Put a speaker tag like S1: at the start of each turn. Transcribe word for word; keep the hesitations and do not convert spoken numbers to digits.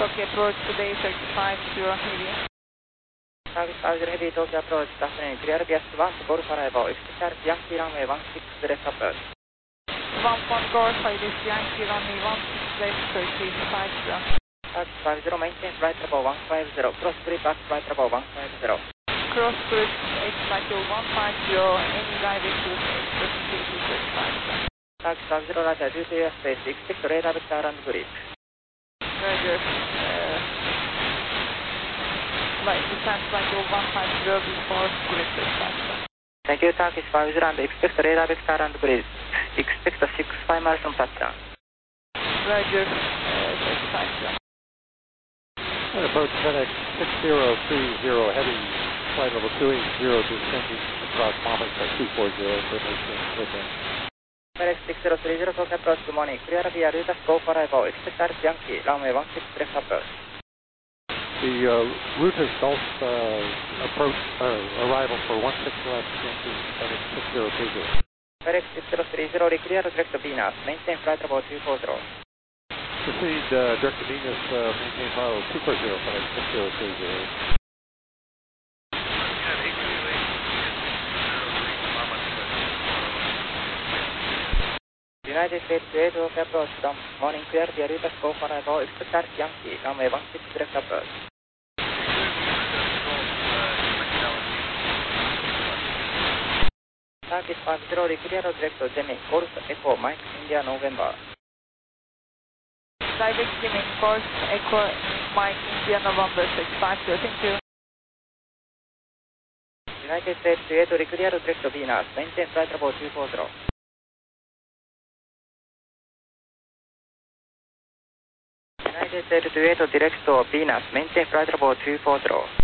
S1: Tokyo approach today thirty-five zero heavy.
S2: Service five zero heavy Tokyo approach, afternoon, clear Bias one to Golf arrival, expect Yankee runway one six left approach.
S1: one point Golf, I this Yankee runway one six left thirty-five zero.
S2: Service five zero, maintain flight level one five zero, cross grip at flight level one five zero.
S1: Cross grip, X flight level one five zero, any direct to expect thirty-five zero.
S2: Service five zero, Roger, due to your space, expect radar vector and grip.
S1: Roger. Uh, flight descent flight level one five zero before grip descent.
S2: Thank you, Turkish five zero, and expect radar vector and grip. Expect a six five miles from touchdown.
S1: Roger, uh, thirty-five zero.
S3: And approach FedEx six zero three zero, heavy flight level two eight zero, descending across Monmouth at two four zero, information within.
S2: FedEx six zero three zero, Tokyo approach, good morning. Clear via Ruta scope arrival, expect Alex Yankee, runway one six left approach.
S3: The uh, Ruta Gulf uh, approach, uh, arrival for one six left, Yankee, FedEx six zero three zero.
S2: FedEx six zero three zero, clear direct to Venus, maintain flight level two four zero.
S3: Proceed uh, direct to Venus, uh, maintain flight level two four zero, FedEx six zero three zero.
S2: United States to eight Tokyo approach from morning clear via Ruta scope arrival, expect Alex Yankee, runway one six left approach. Turkish five zero, clear direct to Gemini, Golf Echo, Mike, India, November.
S1: Direct Gemini, Golf Echo, Mike, India, November thirty-five zero, thank you.
S2: United States to eight, clear direct to Venus, maintain flight level two four zero. United States to eight, direct to Venus, maintain flight level two four zero.